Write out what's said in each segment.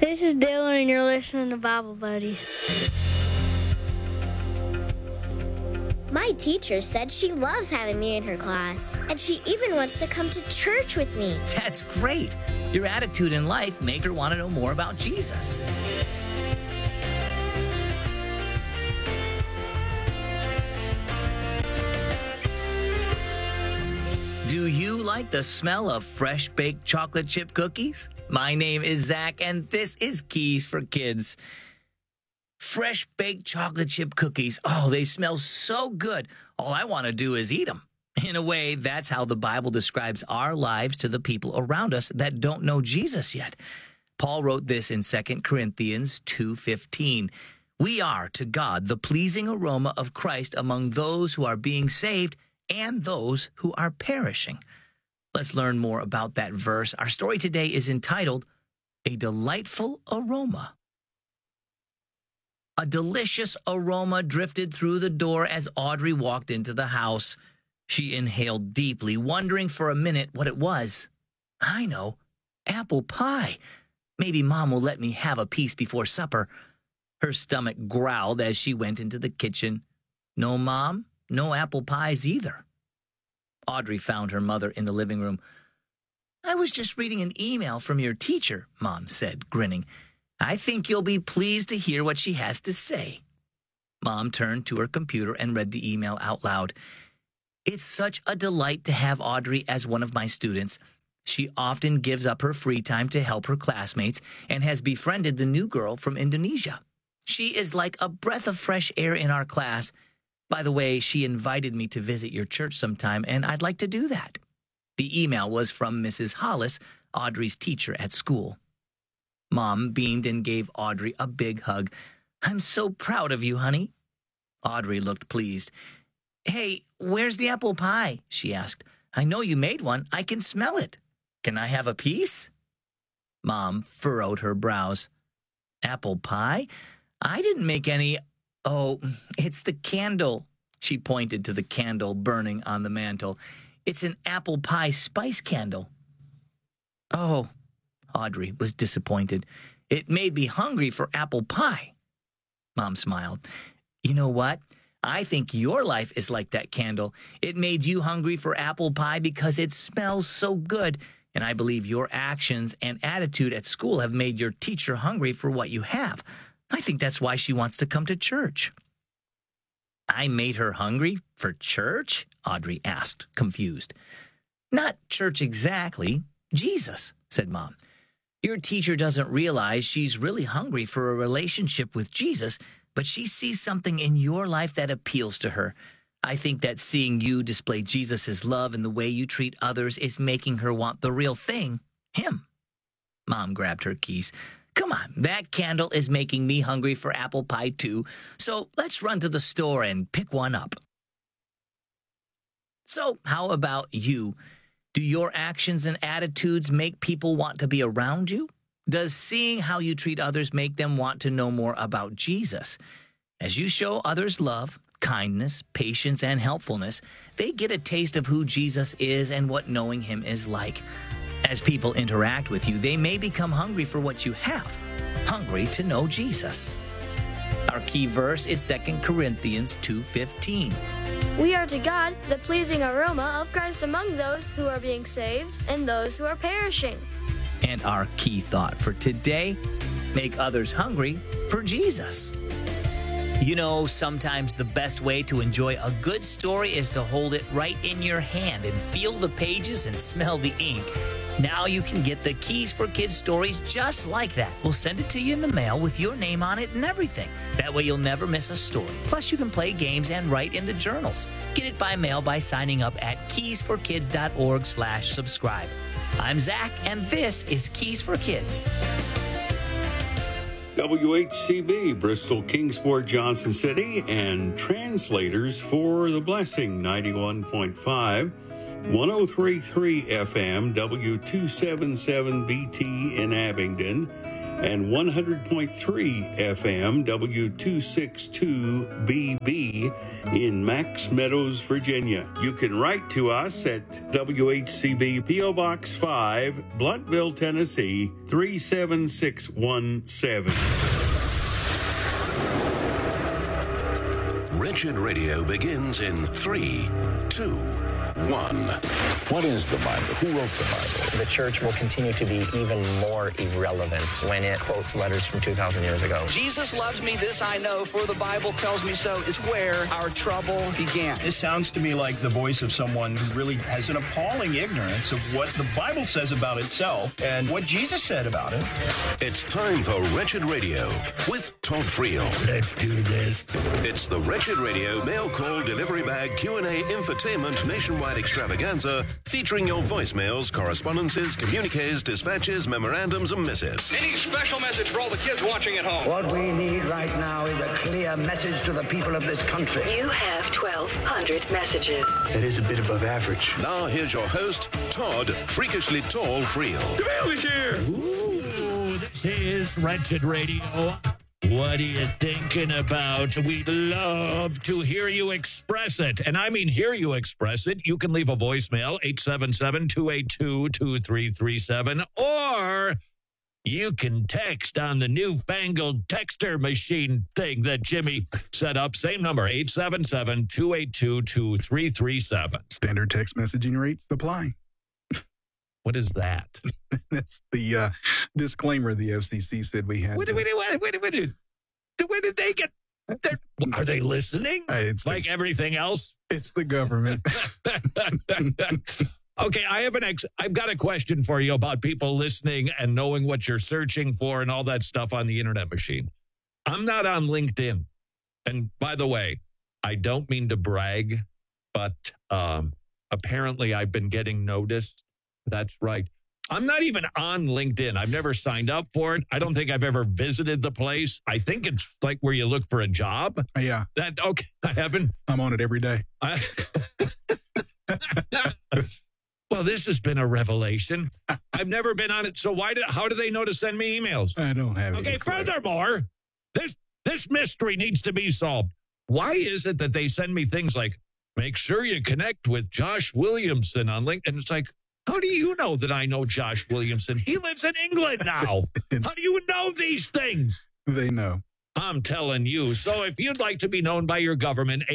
This is Dylan, and you're listening to Bible Buddies. My teacher said she loves having me in her class, and she even wants to come to church with me. That's great. Your attitude in life made her want to know more about Jesus. Do you like the smell of fresh baked chocolate chip cookies? My name is Zach, and this is Keys for Kids. Fresh baked chocolate chip cookies. Oh, they smell so good. All I want to do is eat them. In a way, that's how the Bible describes our lives to the people around us that don't know Jesus yet. Paul wrote this in 2 Corinthians 2:15. We are to God the pleasing aroma of Christ among those who are being saved and those who are perishing. Let's learn more about that verse. Our story today is entitled, A Delightful Aroma. A delicious aroma drifted through the door as Audrey walked into the house. She inhaled deeply, wondering for a minute what it was. I know, apple pie. Maybe Mom will let me have a piece before supper. Her stomach growled as she went into the kitchen. No, Mom, no apple pies either. Audrey found her mother in the living room. I was just reading an email from your teacher, Mom said, grinning. I think you'll be pleased to hear what she has to say. Mom turned to her computer and read the email out loud. It's such a delight to have Audrey as one of my students. She often gives up her free time to help her classmates and has befriended the new girl from Indonesia. She is like a breath of fresh air in our class. By the way, she invited me to visit your church sometime, and I'd like to do that. The email was from Mrs. Hollis, Audrey's teacher at school. Mom beamed and gave Audrey a big hug. I'm so proud of you, honey. Audrey looked pleased. Hey, where's the apple pie? She asked. I know you made one. I can smell it. Can I have a piece? Mom furrowed her brows. Apple pie? I didn't make any. Oh, it's the candle. She pointed to the candle burning on the mantel. It's an apple pie spice candle. Oh, Audrey was disappointed. It made me hungry for apple pie. Mom smiled. You know what? I think your life is like that candle. It made you hungry for apple pie because it smells so good. And I believe your actions and attitude at school have made your teacher hungry for what you have. I think that's why she wants to come to church. I made her hungry for church? Audrey asked, confused. Not church exactly. Jesus, said Mom. Your teacher doesn't realize she's really hungry for a relationship with Jesus, but she sees something in your life that appeals to her. I think that seeing you display Jesus' love in the way you treat others is making her want the real thing, him. Mom grabbed her keys. Come on, that candle is making me hungry for apple pie too, so let's run to the store and pick one up. So, how about you? Do your actions and attitudes make people want to be around you? Does seeing how you treat others make them want to know more about Jesus? As you show others love, kindness, patience, and helpfulness, they get a taste of who Jesus is and what knowing him is like. As people interact with you, they may become hungry for what you have, hungry to know Jesus. Our key verse is 2 Corinthians 2:15. We are to God the pleasing aroma of Christ among those who are being saved and those who are perishing. And our key thought for today, make others hungry for Jesus. You know, sometimes the best way to enjoy a good story is to hold it right in your hand and feel the pages and smell the ink. Now you can get the Keys for Kids stories just like that. We'll send it to you in the mail with your name on it and everything. That way you'll never miss a story. Plus you can play games and write in the journals. Get it by mail by signing up at keysforkids.org/subscribe. I'm Zach, and this is Keys for Kids. WHCB, Bristol, Kingsport, Johnson City, and translators for The Blessing, 91.5, 103.3 FM, W277BT in Abingdon, and 100.3 FM W262BB in Max Meadows, Virginia. You can write to us at WHCB P.O. Box 5, Bluntville, Tennessee 37617. Wretched Radio begins in 3, 2, 1. What is the Bible? Who wrote the Bible? The church will continue to be even more irrelevant when it quotes letters from 2,000 years ago. Jesus loves me, this I know, for the Bible tells me so, is where our trouble began. This sounds to me like the voice of someone who really has an appalling ignorance of what the Bible says about itself and what Jesus said about it. It's time for Wretched Radio with Todd Friel. Let's do this. It's the Wretched Radio mail call delivery bag Q&A infotainment nationwide extravaganza featuring your voicemails, correspondences, communiques, dispatches, memorandums, and missives. Any special message for all the kids watching at home? What we need right now is a clear message to the people of this country. You have 1,200 messages. That is a bit above average. Now here's your host, Todd Freakishly Tall Friel. The mail is here! Ooh, this is Wretched Radio. What are you thinking about? We'd love to hear you express it. And I mean hear you express it. You can leave a voicemail, 877-282-2337, or you can text on the newfangled texter machine thing that Jimmy set up. Same number, 877-282-2337. Standard text messaging rates apply. What is that? That's the disclaimer the FCC said we had. Wait. Where did they get? Are they listening? It's like everything else? It's the government. Okay, I've got a question for you about people listening and knowing what you're searching for and all that stuff on the internet machine. I'm not on LinkedIn. And by the way, I don't mean to brag, but apparently I've been getting noticed. That's right. I'm not even on LinkedIn. I've never signed up for it. I don't think I've ever visited the place. I think it's like where you look for a job. Yeah. Okay, I haven't. I'm on it every day. Well, this has been a revelation. I've never been on it. So how do they know to send me emails? I don't have Okay, furthermore, this mystery needs to be solved. Why is it that they send me things like, make sure you connect with Josh Williamson on LinkedIn? It's like, how do you know that I know Josh Williamson? He lives in England now. How do you know these things? They know. I'm telling you. So if you'd like to be known by your government,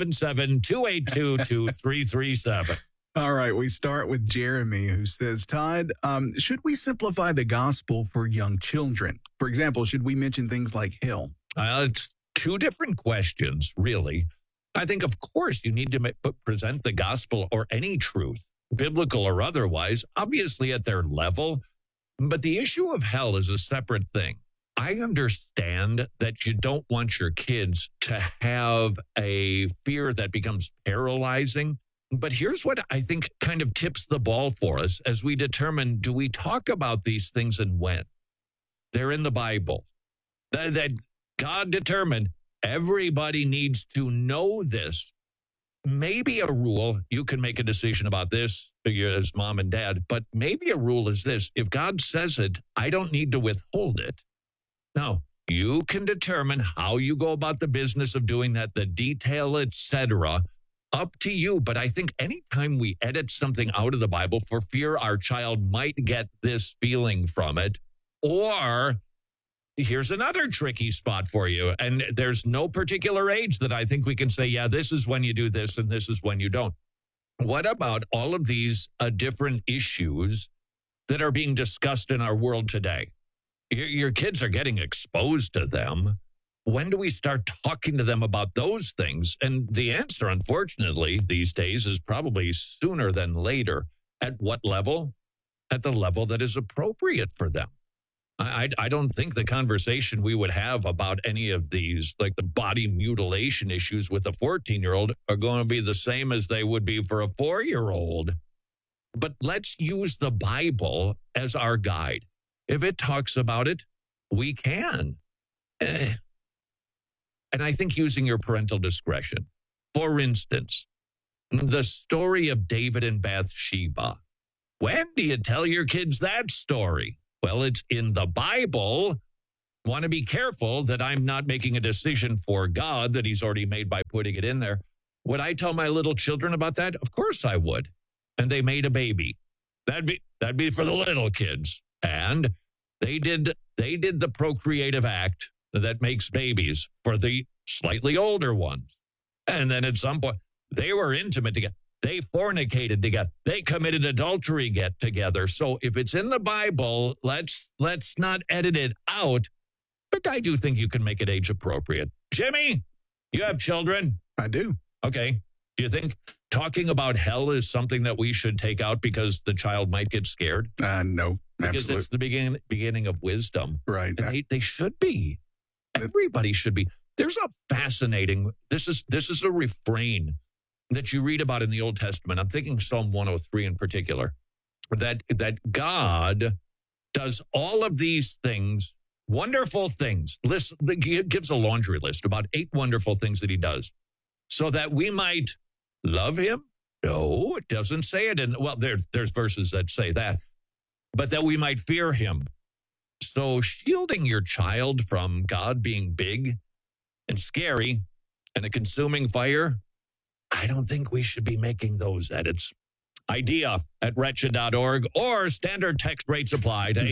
877-282-2337. All right, we start with Jeremy, who says, Todd, should we simplify the gospel for young children? For example, should we mention things like hell? It's two different questions, really. I think, of course, you need to present the gospel or any truth, biblical or otherwise, obviously at their level. But the issue of hell is a separate thing. I understand that you don't want your kids to have a fear that becomes paralyzing. But here's what I think kind of tips the ball for us as we determine, do we talk about these things and when? They're in the Bible. That God determined everybody needs to know this. Maybe a rule, you can make a decision about this as mom and dad, but maybe a rule is this. If God says it, I don't need to withhold it. Now, you can determine how you go about the business of doing that, the detail, etc., up to you. But I think anytime we edit something out of the Bible for fear our child might get this feeling from it, or here's another tricky spot for you. And there's no particular age that I think we can say, yeah, this is when you do this and this is when you don't. What about all of these different issues that are being discussed in our world today? Your kids are getting exposed to them. When do we start talking to them about those things? And the answer, unfortunately, these days is probably sooner than later. At what level? At the level that is appropriate for them. I don't think the conversation we would have about any of these, like the body mutilation issues with a 14-year-old, are going to be the same as they would be for a 4-year-old. But let's use the Bible as our guide. If it talks about it, we can. And I think using your parental discretion. For instance, the story of David and Bathsheba. When do you tell your kids that story? Well, it's in the Bible. Want to be careful that I'm not making a decision for God that he's already made by putting it in there. Would I tell my little children about that? Of course I would. And they made a baby. That'd be for the little kids. And they did the procreative act that makes babies for the slightly older ones. And then at some point, they were intimate together. They fornicated together. They committed adultery together. So if it's in the Bible, let's not edit it out. But I do think you can make it age appropriate. Jimmy, you have children? I do. Okay. Do you think talking about hell is something that we should take out because the child might get scared? No. Because it's the beginning of wisdom. Right. And they should be. Everybody should be. There's a fascinating, this is a refrain that you read about in the Old Testament. I'm thinking Psalm 103 in particular, that God does all of these things, wonderful things. He gives a laundry list about 8 wonderful things that he does so that we might love him. No, it doesn't say it. There's verses that say that, but that we might fear him. So shielding your child from God being big and scary and a consuming fire, I don't think we should be making those edits. Idea at wretched.org or standard text rates apply to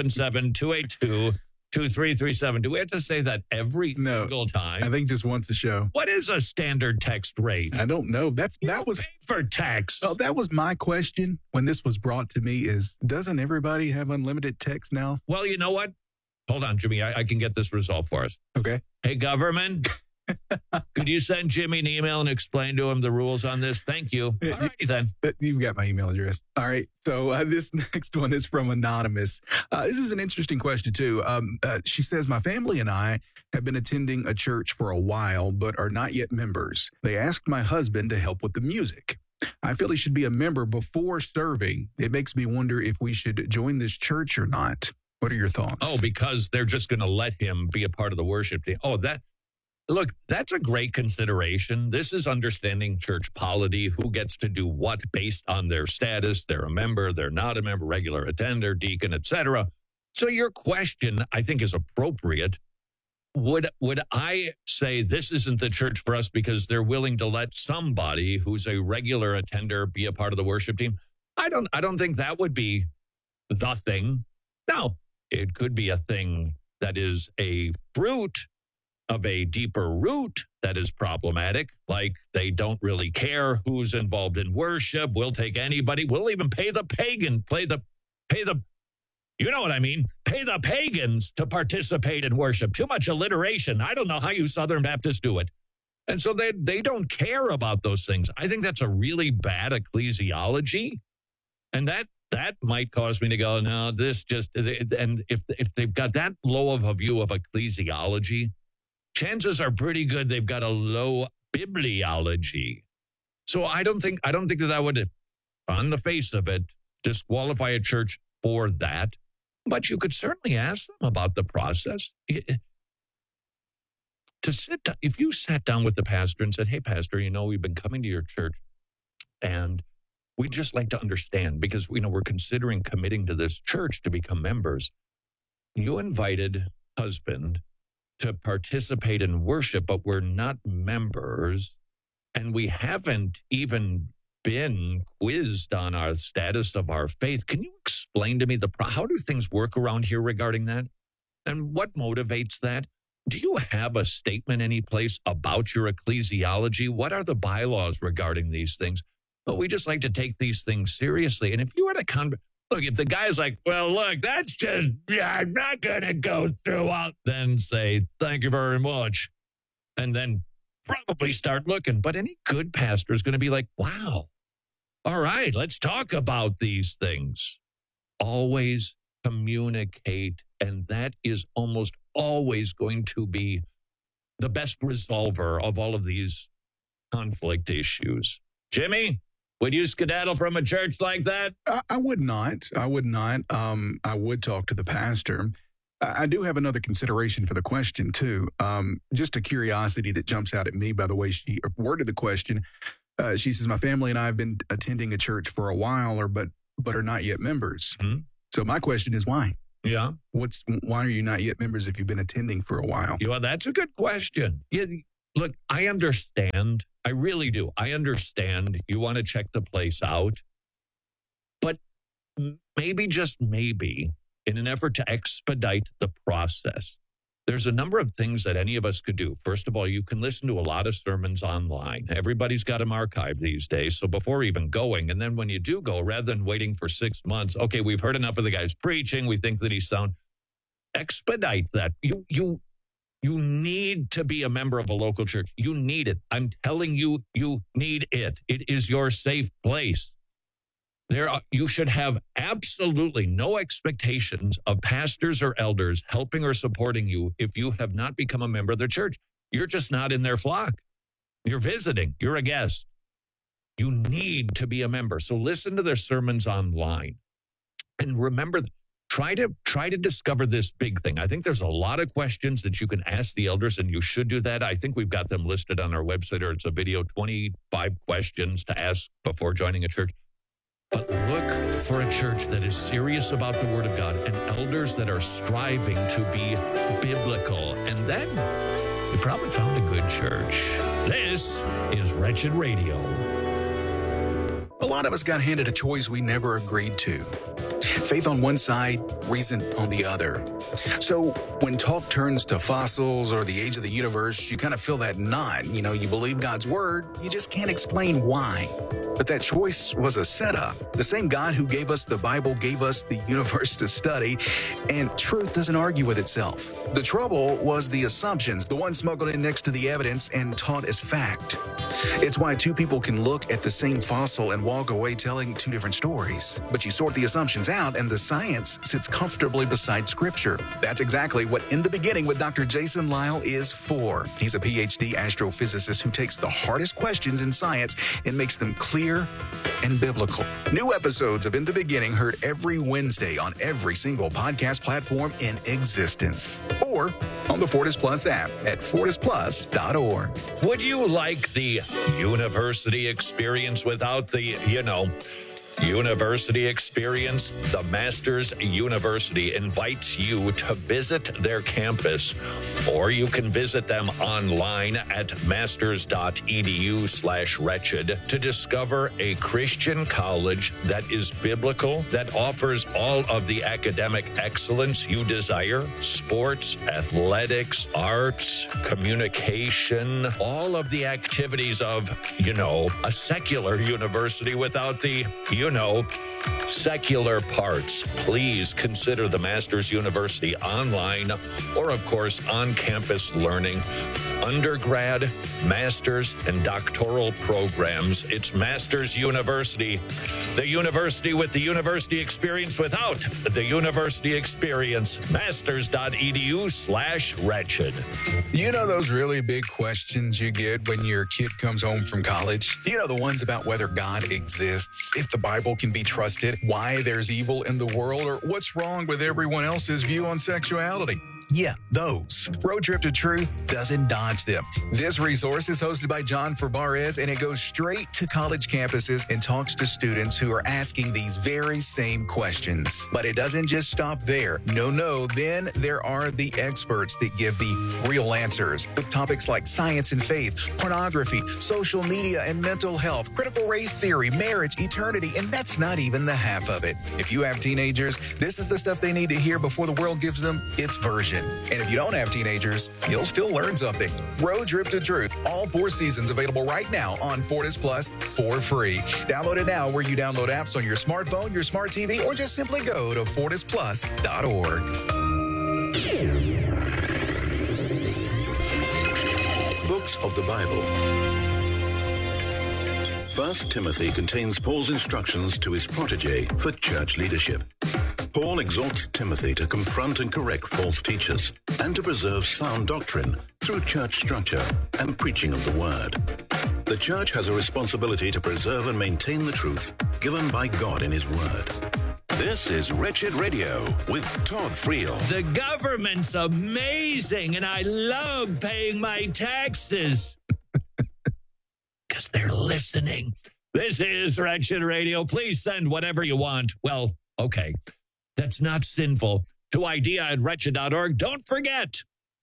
877-282-2337. Do we have to say that every single time? I think just once a show. What is a standard text rate? I don't know. That was pay for text. Oh, that was my question when this was brought to me is, doesn't everybody have unlimited text now? Well, you know what? Hold on, Jimmy. I can get this resolved for us. Okay. Hey, government, could you send Jimmy an email and explain to him the rules on this? Thank you. All right, then. You've got my email address. All right. So this next one is from Anonymous. This is an interesting question, too. She says, my family and I have been attending a church for a while, but are not yet members. They asked my husband to help with the music. I feel he should be a member before serving. It makes me wonder if we should join this church or not. What are your thoughts? Oh, because they're just going to let him be a part of the worship team. Oh, look, that's a great consideration. This is understanding church polity, who gets to do what based on their status. They're a member, they're not a member, regular attender, deacon, etc. So your question, I think, is appropriate. Would I say this isn't the church for us because they're willing to let somebody who's a regular attender be a part of the worship team? I don't think that would be the thing. Now, it could be a thing that is a fruit of a deeper root that is problematic, like they don't really care who's involved in worship. We'll take anybody. We'll even pay the pagan, you know what I mean? Pay the pagans to participate in worship. Too much alliteration. I don't know how you Southern Baptists do it. And so they don't care about those things. I think that's a really bad ecclesiology. And that might cause me to go, no, this just, and if they've got that low of a view of ecclesiology, chances are pretty good they've got a low bibliology. So I don't think that would, on the face of it, disqualify a church for that. But you could certainly ask them about the process. If you sat down with the pastor and said, hey, pastor, we've been coming to your church and we'd just like to understand because, we're considering committing to this church to become members. You invited husband to participate in worship, but we're not members, and we haven't even been quizzed on our status of our faith. Can you explain to me how do things work around here regarding that? And what motivates that? Do you have a statement any place about your ecclesiology? What are the bylaws regarding these things? But we just like to take these things seriously. And if you were to look, if the guy's like, well, look, that's just, I'm not going to go through all, then say, thank you very much. And then probably start looking. But any good pastor is going to be like, wow, all right, let's talk about these things. Always communicate. And that is almost always going to be the best resolver of all of these conflict issues. Jimmy? Would you skedaddle from a church like that? I would not. I would talk to the pastor. I do have another consideration for the question, too. Just a curiosity that jumps out at me by the way she worded the question. She says, my family and I have been attending a church for a while, but are not yet members. Mm-hmm. So my question is why? Yeah. Why are you not yet members if you've been attending for a while? Yeah, that's a good question. Yeah, look, I understand. I really do. I understand you want to check the place out. But maybe, just maybe, in an effort to expedite the process, there's a number of things that any of us could do. First of all, you can listen to a lot of sermons online. Everybody's got them archived these days. So before even going, and then when you do go, rather than waiting for 6 months, okay, we've heard enough of the guy's preaching. We think that he's sound. Expedite that. You need to be a member of a local church. You need it. I'm telling you, you need it. It is your safe place. You should have absolutely no expectations of pastors or elders helping or supporting you if you have not become a member of the church. You're just not in their flock. You're visiting. You're a guest. You need to be a member. So listen to their sermons online. And remember, try to discover this big thing. I think there's a lot of questions that you can ask the elders, and you should do that. I think we've got them listed on our website, or it's a video, 25 questions to ask before joining a church. But look for a church that is serious about the Word of God and elders that are striving to be biblical. And then you probably found a good church. This is Wretched Radio. A lot of us got handed a choice we never agreed to. Faith on one side, reason on the other. So when talk turns to fossils or the age of the universe, you kind of feel that knot. You believe God's word, you just can't explain why. But that choice was a setup. The same God who gave us the Bible gave us the universe to study, and truth doesn't argue with itself. The trouble was the assumptions, the ones smuggled in next to the evidence and taught as fact. It's why two people can look at the same fossil and walk away telling two different stories. But you sort the assumptions out, and the science sits comfortably beside Scripture. That's exactly what In the Beginning with Dr. Jason Lisle is for. He's a PhD astrophysicist who takes the hardest questions in science and makes them clear and biblical. New episodes of In the Beginning heard every Wednesday on every single podcast platform in existence, or on the Fortis Plus app at fortisplus.org. Would you like the university experience without the, university experience? The Masters University invites you to visit their campus, or you can visit them online at masters.edu/wretched to discover a Christian college that is biblical, that offers all of the academic excellence you desire: sports, athletics, arts, communication, all of the activities of, a secular university without the, secular parts. Please consider the Masters University online, or of course on-campus learning, undergrad, master's, and doctoral programs. It's Masters University, the university with the university experience without the university experience. Masters.edu/wretched. Those really big questions you get when your kid comes home from college? The ones about whether God exists, if the Bible can be trusted, why there's evil in the world, or what's wrong with everyone else's view on sexuality. Yeah, those. Road Trip to Truth doesn't dodge them. This resource is hosted by John Fabarez, and it goes straight to college campuses and talks to students who are asking these very same questions. But it doesn't just stop there. No. Then there are the experts that give the real answers with topics like science and faith, pornography, social media and mental health, critical race theory, marriage, eternity, and that's not even the half of it. If you have teenagers, this is the stuff they need to hear before the world gives them its version. And if you don't have teenagers, you'll still learn something. Road Trip to Truth, all 4 seasons available right now on Fortis Plus for free. Download it now where you download apps on your smartphone, your smart TV, or just simply go to fortisplus.org. Books of the Bible. 1 Timothy contains Paul's instructions to his protege for church leadership. Paul exhorts Timothy to confront and correct false teachers and to preserve sound doctrine through church structure and preaching of the word. The church has a responsibility to preserve and maintain the truth given by God in his word. This is Wretched Radio with Todd Friel. The government's amazing, and I love paying my taxes. Because they're listening. This is Wretched Radio. Please send whatever you want. Well, okay. That's not sinful. to idea@wretched.org. Don't forget,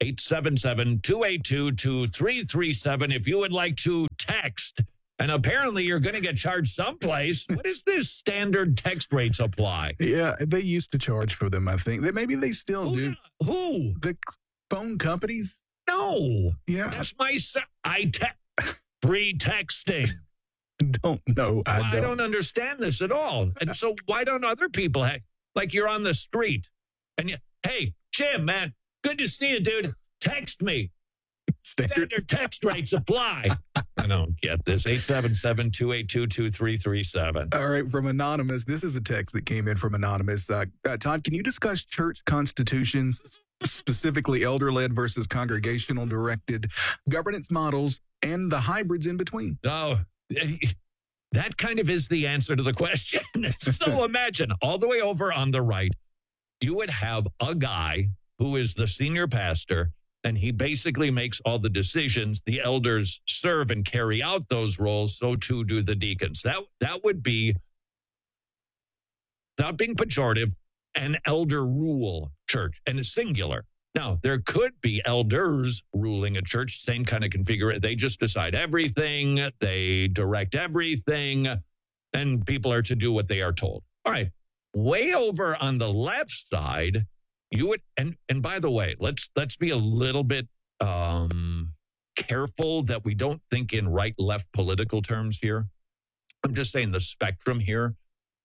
877-282-2337 if you would like to text. And apparently you're going to get charged someplace. What is this standard text rates apply? Yeah, they used to charge for them, I think. Maybe they still do. Who? The phone companies? No. Yeah. That's my... free texting. Don't know. I don't understand this at all. And so why don't other people have... Like you're on the street. And you... Hey, Jim, man, good to see you, dude. Text me. Standard text rates apply. I don't get this. 877-282-2337. All right, from Anonymous. This is a text that came in from Anonymous. Todd, can you discuss church constitutions, specifically elder-led versus congregational-directed governance models, and the hybrids in between? Oh, that kind of is the answer to the question. So imagine, all the way over on the right, you would have a guy who is the senior pastor, and he basically makes all the decisions. The elders serve and carry out those roles. So too do the deacons. That would be, without being pejorative, an elder rule church, and it's singular. Now, there could be elders ruling a church, same kind of configuration. They just decide everything. They direct everything, and people are to do what they are told. All right. Way over on the left side, you would, and by the way, let's be a little bit careful that we don't think in right-left political terms here. I'm just saying the spectrum here,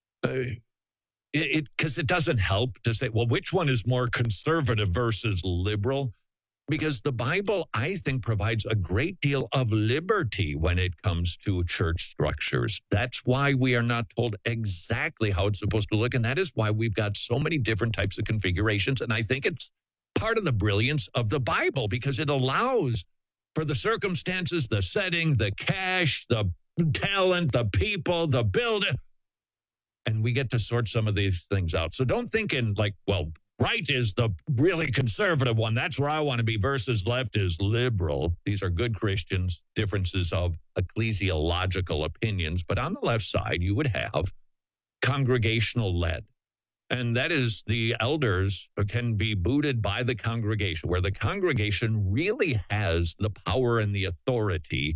because it doesn't help to say, well, which one is more conservative versus liberal? Because the Bible, I think, provides a great deal of liberty when it comes to church structures. That's why we are not told exactly how it's supposed to look. And that is why we've got so many different types of configurations. And I think it's part of the brilliance of the Bible because it allows for the circumstances, the setting, the cash, the talent, the people, the building. And we get to sort some of these things out. So don't think in like, well, right is the really conservative one. That's where I want to be versus left is liberal. These are good Christians, differences of ecclesiological opinions. But on the left side, you would have congregational led. And that is the elders can be booted by the congregation, where the congregation really has the power and the authority,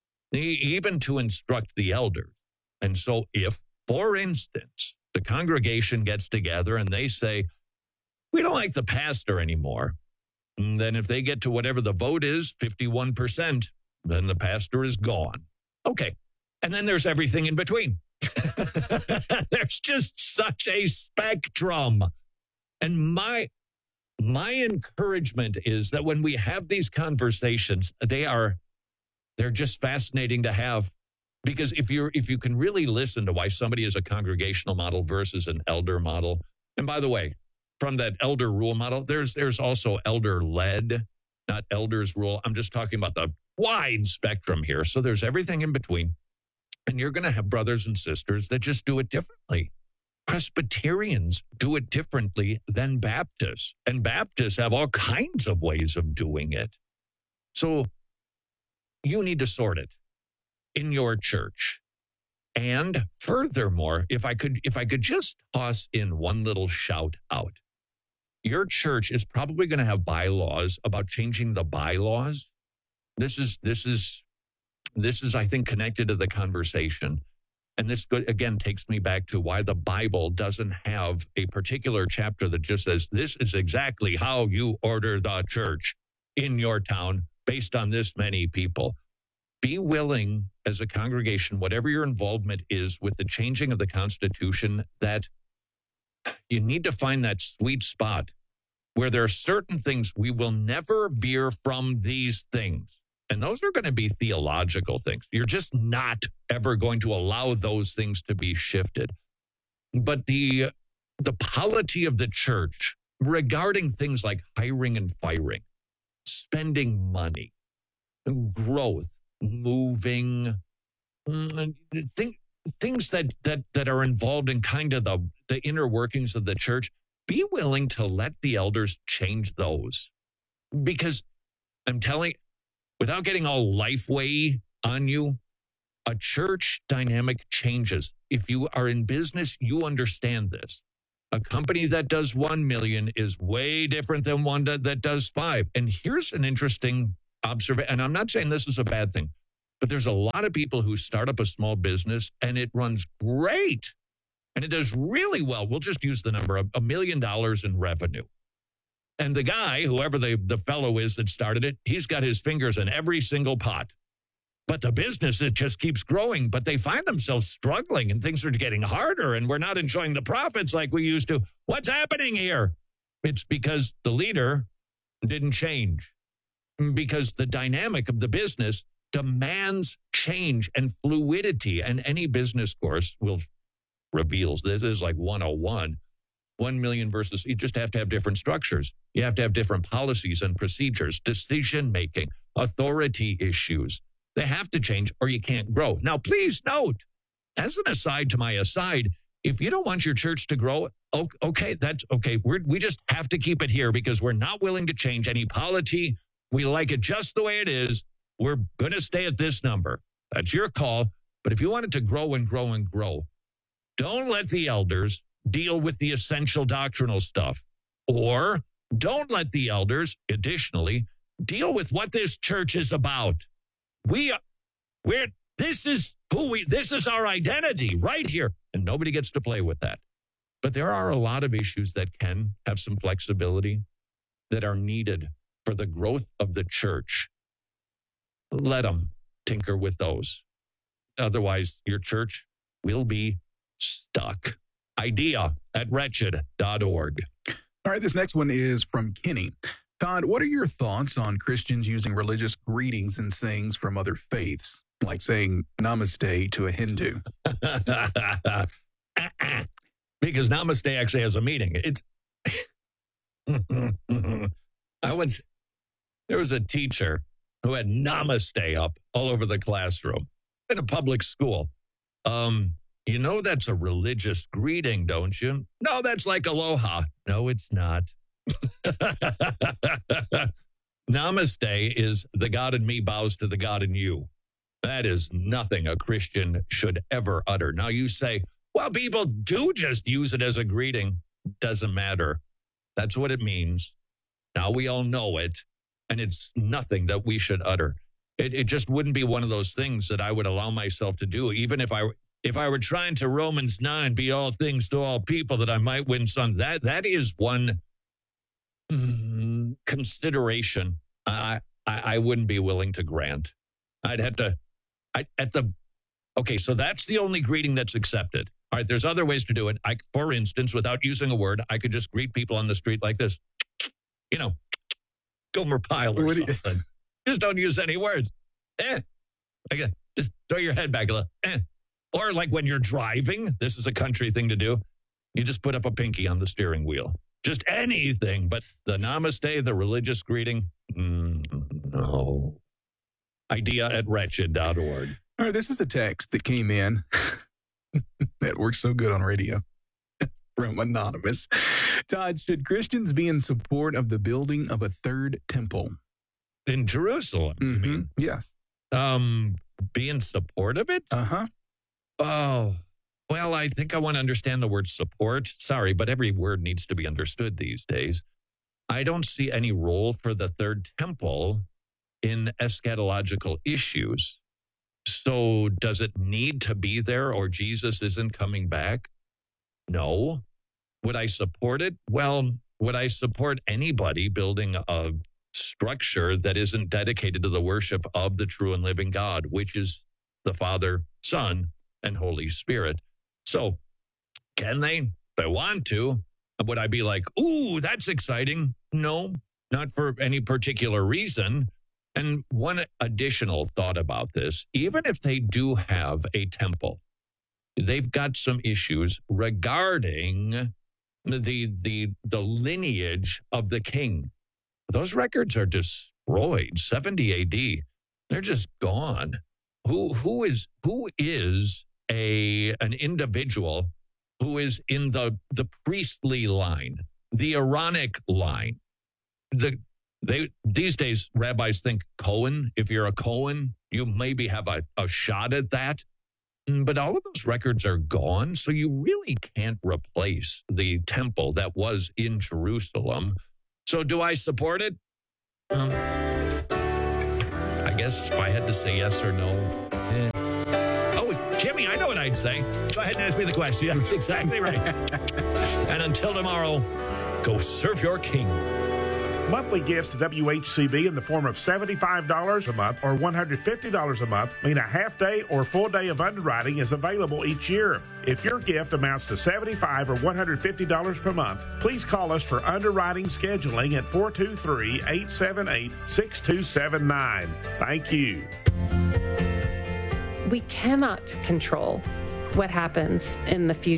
even to instruct the elders. And so if, for instance, the congregation gets together and they say, we don't like the pastor anymore. And then if they get to whatever the vote is, 51%, then the pastor is gone. Okay. And then there's everything in between. There's just such a spectrum. And my encouragement is that when we have these conversations, they're just fascinating to have. Because if you can really listen to why somebody is a congregational model versus an elder model, and by the way, from that elder rule model, there's also elder led, not elders rule. I'm just talking about the wide spectrum here. So there's everything in between. And you're going to have brothers and sisters that just do it differently. Presbyterians do it differently than Baptists. And Baptists have all kinds of ways of doing it. So you need to sort it in your church. And furthermore, if I could just toss in one little shout out, your church is probably going to have bylaws about changing the bylaws. This is, I think, connected to the conversation. And this, again, takes me back to why the Bible doesn't have a particular chapter that just says, this is exactly how you order the church in your town based on this many people. Be willing as a congregation, whatever your involvement is with the changing of the Constitution, that you need to find that sweet spot where there are certain things we will never veer from these things. And those are going to be theological things. You're just not ever going to allow those things to be shifted. But the polity of the church regarding things like hiring and firing, spending money, growth, moving, things that are involved in kind of the inner workings of the church, be willing to let the elders change those. Because I'm telling you, without getting all Lifeway on you, a church dynamic changes. If you are in business, you understand this. A company that does 1 million is way different than one that does 5. And here's an interesting observation. And I'm not saying this is a bad thing, but there's a lot of people who start up a small business and it runs great and it does really well. We'll just use the number of $1 million in revenue. And the guy, whoever the fellow is that started it, he's got his fingers in every single pot. But the business, it just keeps growing. But they find themselves struggling and things are getting harder and we're not enjoying the profits like we used to. What's happening here? It's because the leader didn't change. Because the dynamic of the business demands change and fluidity. And any business course reveals this is like 101. 1 million versus, you just have to have different structures. You have to have different policies and procedures, decision-making, authority issues. They have to change or you can't grow. Now, please note, as an aside to my aside, if you don't want your church to grow, okay, that's okay. We just have to keep it here because we're not willing to change any polity. We like it just the way it is. We're going to stay at this number. That's your call. But if you want it to grow and grow and grow, don't let the elders deal with the essential doctrinal stuff. Or don't let the elders, additionally, deal with what this church is about. This is our identity right here. And nobody gets to play with that. But there are a lot of issues that can have some flexibility that are needed for the growth of the church. Let them tinker with those. Otherwise, your church will be stuck. idea@wretched.org. All right, this next one is from Kenny. Todd, what are your thoughts on Christians using religious greetings and sayings from other faiths, like saying namaste to a Hindu? Because namaste actually has a meaning. There was a teacher who had namaste up all over the classroom in a public school. You know that's a religious greeting, don't you? No, that's like aloha. No, it's not. Namaste is the God in me bows to the God in you. That is nothing a Christian should ever utter. Now you say, well, people do just use it as a greeting. Doesn't matter. That's what it means. Now we all know it, and it's nothing that we should utter. It just wouldn't be one of those things that I would allow myself to do, even if I were trying to Romans 9, be all things to all people, that I might win some. That is one consideration I wouldn't be willing to grant. I'd have to, okay, so that's the only greeting that's accepted. All right, there's other ways to do it. For instance, without using a word, I could just greet people on the street like this. You know, Gomer Pyle or something. Just don't use any words. Just throw your head back a little. Or like when you're driving, this is a country thing to do. You just put up a pinky on the steering wheel. Just anything, but the namaste, the religious greeting, no. idea@wretched.org. All right, this is a text that came in that works so good on radio from Anonymous. Todd, should Christians be in support of the building of a third temple? In Jerusalem, you mean? Yes. Be in support of it? Uh-huh. Oh, well, I think I want to understand the word support. Sorry, but every word needs to be understood these days. I don't see any role for the third temple in eschatological issues. So does it need to be there or Jesus isn't coming back? No. Would I support it? Well, would I support anybody building a structure that isn't dedicated to the worship of the true and living God, which is the Father, Son, and Holy Spirit? So can they? If they want to. Would I be like, ooh, that's exciting? No, not for any particular reason. And one additional thought about this, even if they do have a temple, they've got some issues regarding the lineage of the king. Those records are destroyed. 70 AD. They're just gone. Who is an individual who is in the priestly line, the Aaronic line? These days, rabbis think Cohen. If you're a Cohen, you maybe have a shot at that. But all of those records are gone, so you really can't replace the temple that was in Jerusalem. So do I support it? I guess if I had to say yes or no. Oh, Jimmy, I know what I'd say. Go ahead and ask me the question. That's exactly right. And until tomorrow, go serve your king. Monthly gifts to WHCB in the form of $75 a month or $150 a month mean a half day or full day of underwriting is available each year. If your gift amounts to $75 or $150 per month, please call us for underwriting scheduling at 423-878-6279. Thank you. We cannot control what happens in the future.